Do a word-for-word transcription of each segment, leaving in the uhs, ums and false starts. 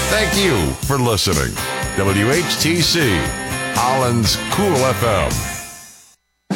Thank you for listening. W H T C, Holland's Cool F M.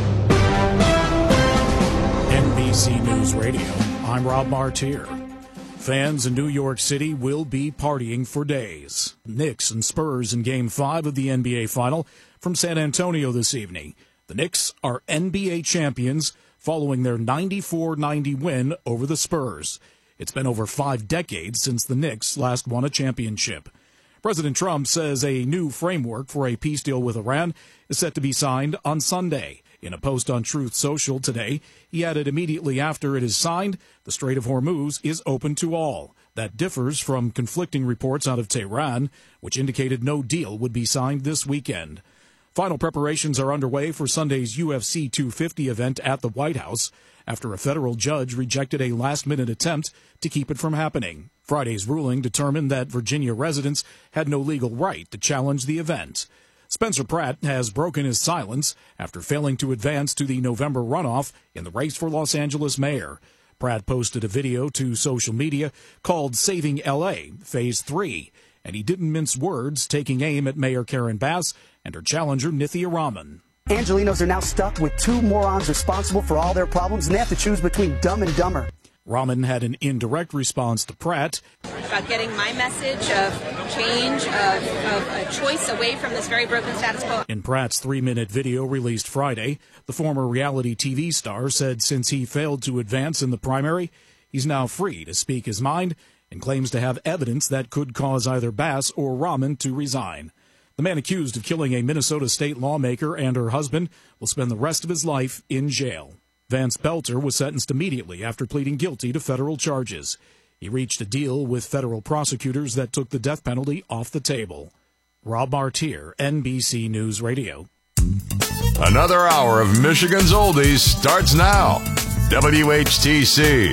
N B C News Radio, I'm Rob Martier. Fans in New York City will be partying for days. Knicks and Spurs in Game five of the N B A Final from San Antonio this evening. The Knicks are N B A champions following their ninety-four ninety win over the Spurs. It's been over five decades since the Knicks last won a championship. President Trump says a new framework for a peace deal with Iran is set to be signed on Sunday. In a post on Truth Social today, he added immediately after it is signed, the Strait of Hormuz is open to all. That differs from conflicting reports out of Tehran, which indicated no deal would be signed this weekend. Final preparations are underway for Sunday's U F C two fifty event at the White House after a federal judge rejected a last-minute attempt to keep it from happening. Friday's ruling determined that Virginia residents had no legal right to challenge the event. Spencer Pratt has broken his silence after failing to advance to the November runoff in the race for Los Angeles mayor. Pratt posted a video to social media called Saving L A Phase three, and he didn't mince words, taking aim at Mayor Karen Bass and her challenger Nithya Raman. Angelinos are now stuck with two morons responsible for all their problems, and they have to choose between dumb and dumber. Raman had an indirect response to Pratt. About getting my message of change, of, of a choice away from this very broken status quo. In Pratt's three-minute video released Friday, the former reality T V star said since he failed to advance in the primary, he's now free to speak his mind and claims to have evidence that could cause either Bass or Raman to resign. The man accused of killing a Minnesota state lawmaker and her husband will spend the rest of his life in jail. Vance Belter was sentenced immediately after pleading guilty to federal charges. He reached a deal with federal prosecutors that took the death penalty off the table. Rob Martier, N B C News Radio. Another hour of Michigan's Oldies starts now. W H T C.